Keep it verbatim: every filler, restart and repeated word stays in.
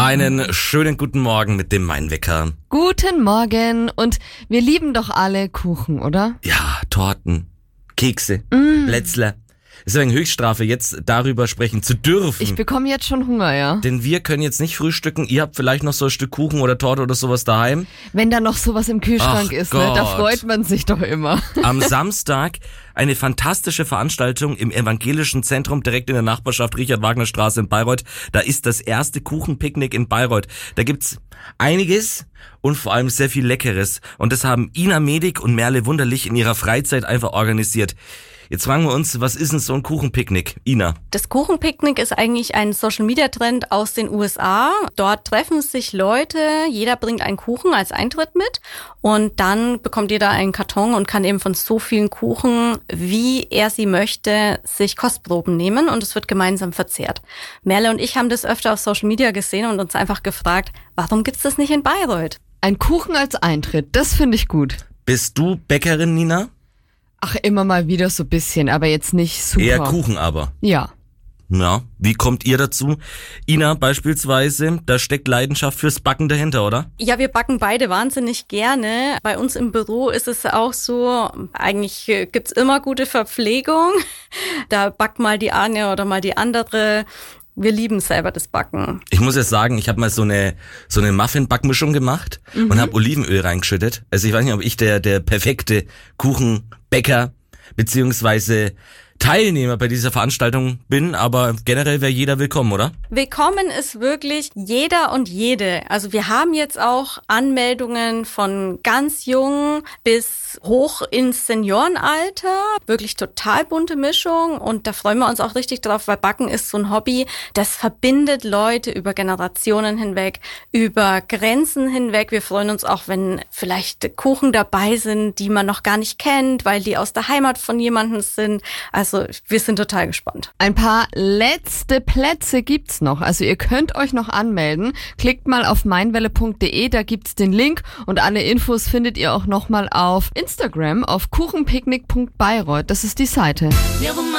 Einen schönen guten Morgen mit dem Mainwecker. Guten Morgen. Und wir lieben doch alle Kuchen, oder? Ja, Torten, Kekse, Mm. Plätzler. Es ist eine Höchststrafe, jetzt darüber sprechen zu dürfen. Ich bekomme jetzt schon Hunger, ja. Denn wir können jetzt nicht frühstücken. Ihr habt vielleicht noch so ein Stück Kuchen oder Torte oder sowas daheim. Wenn da noch sowas im Kühlschrank Ach ist, ne, da Gott. freut man sich doch immer. Am Samstag eine fantastische Veranstaltung im Evangelischen Zentrum direkt in der Nachbarschaft Richard-Wagner-Straße in Bayreuth. Da ist das erste Kuchenpicknick in Bayreuth. Da gibt's einiges und vor allem sehr viel Leckeres. Und das haben Ina Medig und Merle Wunderlich in ihrer Freizeit einfach organisiert. Jetzt fragen wir uns, was ist denn so ein Kuchenpicknick? Ina? Das Kuchenpicknick ist eigentlich ein Social-Media-Trend aus den U S A. Dort treffen sich Leute, jeder bringt einen Kuchen als Eintritt mit und dann bekommt jeder einen Karton und kann eben von so vielen Kuchen, wie er sie möchte, sich Kostproben nehmen und es wird gemeinsam verzehrt. Merle und ich haben das öfter auf Social Media gesehen und uns einfach gefragt, warum gibt's das nicht in Bayreuth? Ein Kuchen als Eintritt, das finde ich gut. Bist du Bäckerin, Nina? Ach, immer mal wieder so ein bisschen, aber jetzt nicht super. Eher Kuchen aber. Ja. Ja, wie kommt ihr dazu? Ina beispielsweise, da steckt Leidenschaft fürs Backen dahinter, oder? Ja, wir backen beide wahnsinnig gerne. Bei uns im Büro ist es auch so, eigentlich gibt's immer gute Verpflegung. Da backt mal die eine oder mal die andere. Wir lieben selber das Backen. Ich muss jetzt sagen, ich habe mal so eine so eine Muffin-Backmischung gemacht mhm. und habe Olivenöl reingeschüttet. Also ich weiß nicht, ob ich der der perfekte Kuchenbäcker beziehungsweise Teilnehmer bei dieser Veranstaltung bin, aber generell wäre jeder willkommen, oder? Willkommen ist wirklich jeder und jede. Also wir haben jetzt auch Anmeldungen von ganz jung bis hoch ins Seniorenalter. Wirklich total bunte Mischung und da freuen wir uns auch richtig drauf, weil Backen ist so ein Hobby, das verbindet Leute über Generationen hinweg, über Grenzen hinweg. Wir freuen uns auch, wenn vielleicht Kuchen dabei sind, die man noch gar nicht kennt, weil die aus der Heimat von jemandem sind. Also wir sind total gespannt. Ein paar letzte Plätze gibt's noch. Also ihr könnt euch noch anmelden. Klickt mal auf meinwelle punkt de, da gibt's den Link und alle Infos findet ihr auch nochmal auf Instagram auf kuchenpicknick punkt bayreuth. Das ist die Seite.